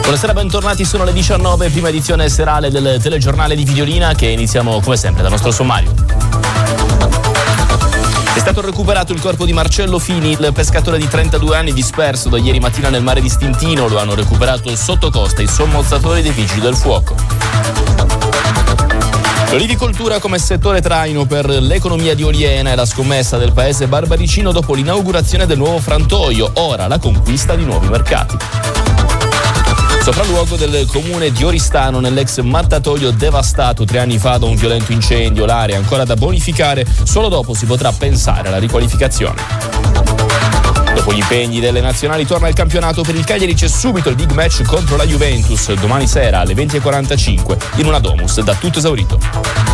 Buonasera, bentornati, sono le 19, prima edizione serale del telegiornale di Videolina, che iniziamo come sempre dal nostro sommario. È stato recuperato il corpo di Marcello Fini, il pescatore di 32 anni disperso da ieri mattina nel mare di Stintino. Lo hanno recuperato sotto costa i sommozzatori dei Vigili del Fuoco. L'olivicoltura come settore traino per l'economia di Oliena è la scommessa del paese barbaricino dopo l'inaugurazione del nuovo frantoio, ora la conquista di nuovi mercati. Sopralluogo del comune di Oristano nell'ex mattatoio devastato 3 anni fa da un violento incendio. L'area è ancora da bonificare, solo dopo si potrà pensare alla riqualificazione. Dopo gli impegni delle nazionali torna il campionato per il Cagliari, c'è subito il big match contro la Juventus domani sera alle 20:45 in una domus da tutto esaurito.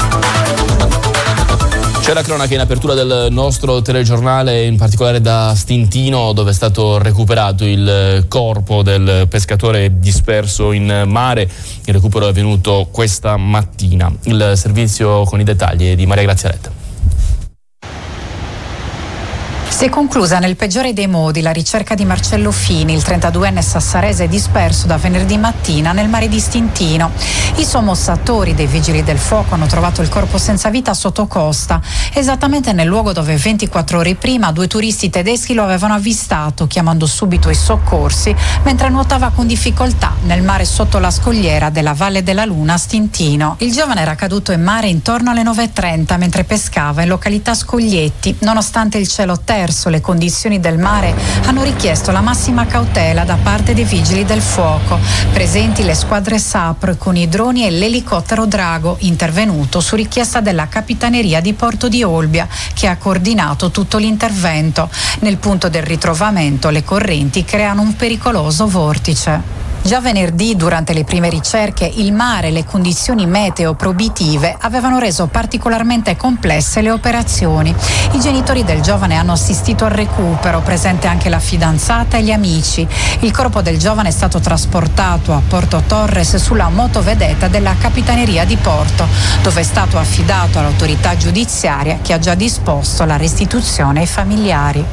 C'è la cronaca in apertura del nostro telegiornale, in particolare da Stintino, dove è stato recuperato il corpo del pescatore disperso in mare. Il recupero è avvenuto questa mattina. Il servizio con i dettagli è di Maria Grazia Retta. Si è conclusa nel peggiore dei modi la ricerca di Marcello Fini, il 32enne sassarese disperso da venerdì mattina nel mare di Stintino. I sommozzatori dei Vigili del Fuoco hanno trovato il corpo senza vita sotto costa, esattamente nel luogo dove 24 ore prima 2 turisti tedeschi lo avevano avvistato, chiamando subito i soccorsi mentre nuotava con difficoltà nel mare sotto la scogliera della Valle della Luna a Stintino. Il giovane era caduto in mare intorno alle 9:30 mentre pescava in località Scoglietti. Nonostante il cielo terzo, le condizioni del mare hanno richiesto la massima cautela da parte dei Vigili del Fuoco. Presenti le squadre SAPR con i droni e l'elicottero Drago, intervenuto su richiesta della Capitaneria di Porto di Olbia, che ha coordinato tutto l'intervento. Nel punto del ritrovamento le correnti creano un pericoloso vortice. Già venerdì, durante le prime ricerche, il mare e le condizioni meteo proibitive avevano reso particolarmente complesse le operazioni. I genitori del giovane hanno assistito al recupero, presente anche la fidanzata e gli amici. Il corpo del giovane è stato trasportato a Porto Torres sulla motovedetta della Capitaneria di Porto, dove è stato affidato all'autorità giudiziaria, che ha già disposto la restituzione ai familiari.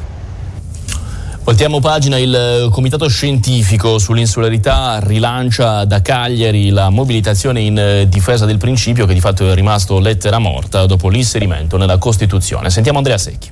Voltiamo pagina. Il comitato scientifico sull'insularità rilancia da Cagliari la mobilitazione in difesa del principio, che di fatto è rimasto lettera morta dopo l'inserimento nella Costituzione. Sentiamo Andrea Secchi.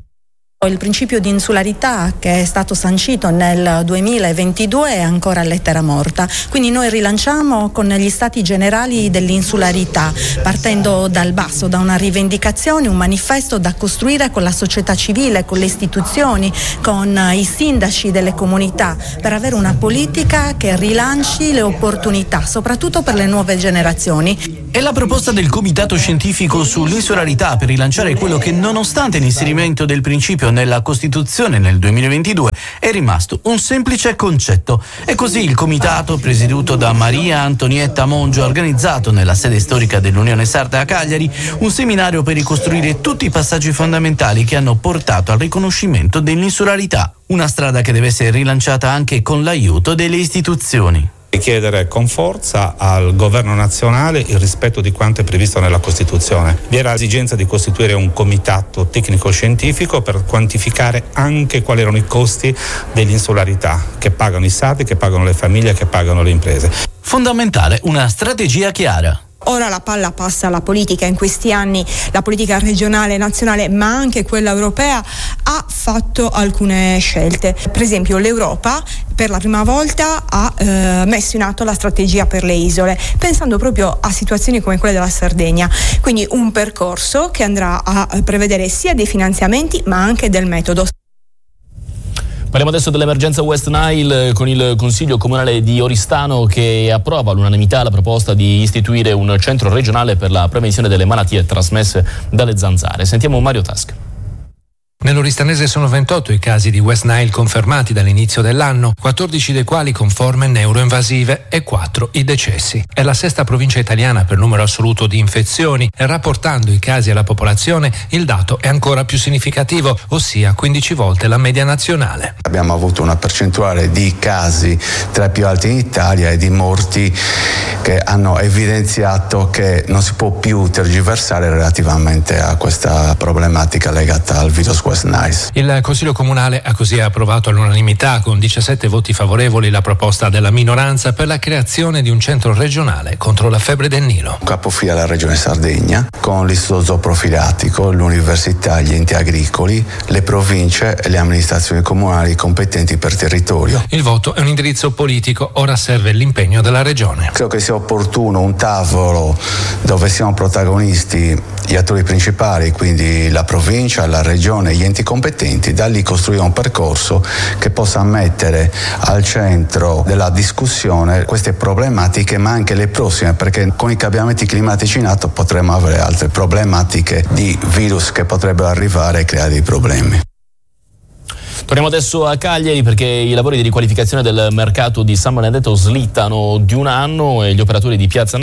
Il principio di insularità, che è stato sancito nel 2022, è ancora lettera morta, quindi noi rilanciamo con gli stati generali dell'insularità, partendo dal basso, da una rivendicazione, un manifesto da costruire con la società civile, con le istituzioni, con i sindaci delle comunità, per avere una politica che rilanci le opportunità, soprattutto per le nuove generazioni. È la proposta del comitato scientifico sull'insularità per rilanciare quello che, nonostante l'inserimento del principio nella Costituzione nel 2022, è rimasto un semplice concetto. E così il comitato, presieduto da Maria Antonietta Mongio, ha organizzato nella sede storica dell'Unione Sarda a Cagliari un seminario per ricostruire tutti i passaggi fondamentali che hanno portato al riconoscimento dell'insularità, una strada che deve essere rilanciata anche con l'aiuto delle istituzioni. Chiedere con forza al governo nazionale il rispetto di quanto è previsto nella Costituzione. Vi era l'esigenza di costituire un comitato tecnico-scientifico per quantificare anche quali erano i costi dell'insularità, che pagano i sardi, che pagano le famiglie, che pagano le imprese. Fondamentale una strategia chiara. Ora la palla passa alla politica. In questi anni la politica regionale, nazionale, ma anche quella europea ha fatto alcune scelte. Per esempio l'Europa per la prima volta ha messo in atto la strategia per le isole, pensando proprio a situazioni come quella della Sardegna. Quindi un percorso che andrà a prevedere sia dei finanziamenti ma anche del metodo. Parliamo adesso dell'emergenza West Nile con il Consiglio Comunale di Oristano, che approva all'unanimità la proposta di istituire un centro regionale per la prevenzione delle malattie trasmesse dalle zanzare. Sentiamo Mario Tasca. Nell'Oristanese sono 28 i casi di West Nile confermati dall'inizio dell'anno, 14 dei quali con forme neuroinvasive e 4 i decessi. È la sesta provincia italiana per numero assoluto di infezioni e, rapportando i casi alla popolazione, il dato è ancora più significativo, ossia 15 volte la media nazionale. Abbiamo avuto una percentuale di casi tra i più alti in Italia e di morti che hanno evidenziato che non si può più tergiversare relativamente a questa problematica legata al virus West Niles. Il Consiglio Comunale ha così approvato all'unanimità con 17 voti favorevoli la proposta della minoranza per la creazione di un centro regionale contro la febbre del Nilo. Capofila la Regione Sardegna con l'Istituto Zooprofilattico, l'Università, gli enti agricoli, le province e le amministrazioni comunali competenti per territorio. Il voto è un indirizzo politico, ora serve l'impegno della Regione. Credo che sia opportuno un tavolo dove siano protagonisti gli attori principali, quindi la provincia, la regione, gli enti competenti, da lì costruire un percorso che possa mettere al centro della discussione queste problematiche, ma anche le prossime, perché con i cambiamenti climatici in atto potremo avere altre problematiche di virus che potrebbero arrivare e creare dei problemi. Torniamo adesso a Cagliari perché i lavori di riqualificazione del mercato di San Benedetto slittano di un anno e gli operatori di Piazza